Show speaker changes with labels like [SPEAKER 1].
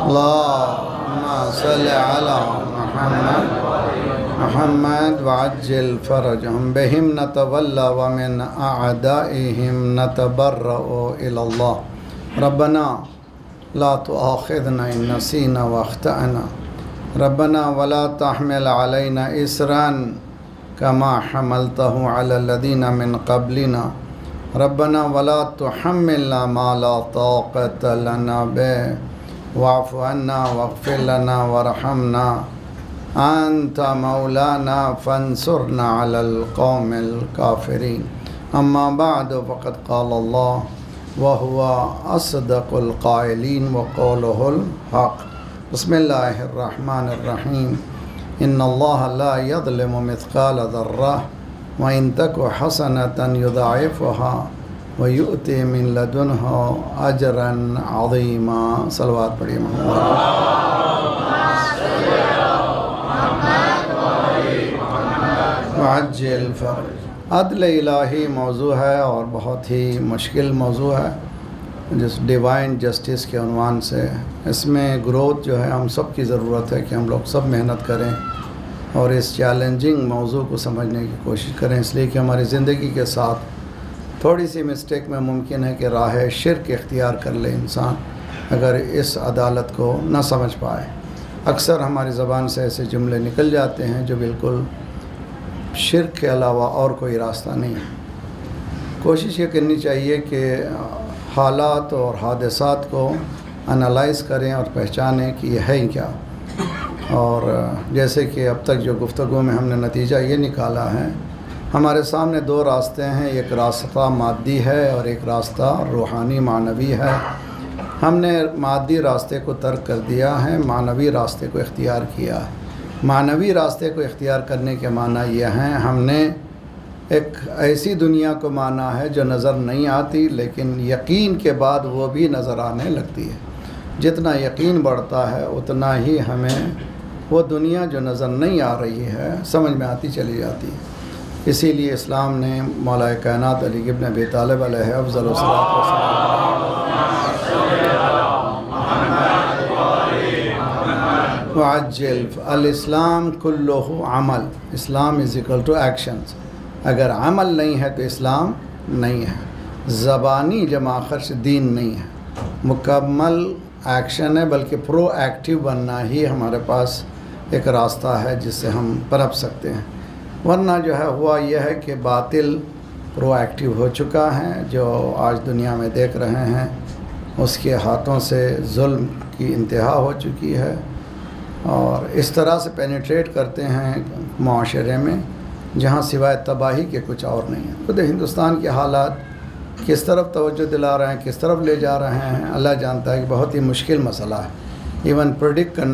[SPEAKER 1] اللهم صل على محمد وعجل فرجهم بهم نتولى ومن أعدائهم نتبرأ إلى الله ربنا لا تؤاخذنا إن نسينا واخطأنا ربنا ولا تحمل علينا إصرا كما حملته على الذين من قبلنا ربنا ولا تحملنا ما لا طاقة لنا به واعف عنا واغفر لنا وارحمنا أنت مولانا فانصرنا على القوم الكافرين أما بعد فقد قال الله وهو أصدق القائلين وقوله الحق بسم الله الرحمن الرحيم إن الله لا يظلم مثقال ذرة وإن تك حسنة يضاعفها ويؤتي من لدنه أجرا عظيما صلوات پڑھیے محمد وعجل فرج عدل الہی موضوع ہے اور بہت ہی مشکل موضوع ہے جس ڈیوائن جسٹس کے عنوان سے اس میں گروتھ جو ہے ہم سب کی ضرورت ہے کہ ہم لوگ سب محنت کریں اور اس چیلنجنگ موضوع کو سمجھنے کی کوشش کریں اس لیے کہ ہماری زندگی کے ساتھ تھوڑی سی مسٹیک میں ممکن ہے کہ راہ شرک اختیار کر لے انسان اگر اس عدالت کو نہ سمجھ پائے اکثر ہماری زبان سے ایسے جملے نکل جاتے ہیں جو بالکل شرک کے علاوہ اور کوئی راستہ نہیں ہے کوشش یہ کرنی چاہیے کہ حالات اور حادثات کو انالائز کریں اور پہچانیں کہ یہ ہے کیا اور جیسے کہ اب تک جو گفتگو میں ہم نے نتیجہ یہ نکالا ہے ہمارے سامنے دو راستے ہیں ایک راستہ مادی ہے اور ایک راستہ روحانی معنوی ہے ہم نے مادی راستے کو ترک کر دیا ہے معنوی راستے کو اختیار کیا ہے معنوی راستے کو اختیار کرنے کے معنی یہ ہیں ہم نے ایک ایسی دنیا کو مانا ہے جو نظر نہیں آتی لیکن یقین کے بعد وہ بھی نظر آنے لگتی ہے جتنا یقین بڑھتا ہے اتنا ہی ہمیں وہ دنیا جو نظر نہیں آ رہی ہے سمجھ میں آتی چلی جاتی ہے اسی لیے اسلام نے مولا کائنات علی ابن ابی طالب علیہ افضل الصلاۃ والسلام وعجل الاسلام کلہ عمل اسلام از اکول ٹو ایکشنز اگر عمل نہیں ہے تو اسلام نہیں ہے زبانی جمع خرچ دین نہیں ہے مکمل ایکشن ہے بلکہ پرو ایکٹیو بننا ہی ہمارے پاس ایک راستہ ہے جس سے ہم پنپ سکتے ہیں ورنہ جو ہے ہوا یہ ہے کہ باطل پرو ایکٹیو ہو چکا ہے جو آج دنیا میں دیکھ رہے ہیں اس کے ہاتھوں سے ظلم کی انتہا ہو چکی ہے اور اس طرح سے پینیٹریٹ کرتے ہیں معاشرے میں جہاں سوائے تباہی کے کچھ اور نہیں ہے خود ہندوستان کے حالات کس طرف توجہ دلا رہے ہیں کس طرف لے جا رہے ہیں اللہ جانتا ہے کہ بہت ہی مشکل مسئلہ ہے ایون پریڈکٹ کرنا